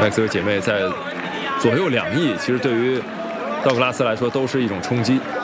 麦克斯韦姐妹在左右两翼，其实对于道格拉斯来说都是一种冲击。